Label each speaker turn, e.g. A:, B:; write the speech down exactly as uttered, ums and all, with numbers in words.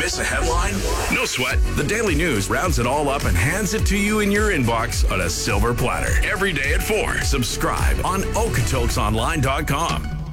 A: Miss a headline? No sweat. The Daily News rounds it all up and hands it to you in your inbox on a silver platter. Every day at four. Subscribe on Okotoksonline dot com.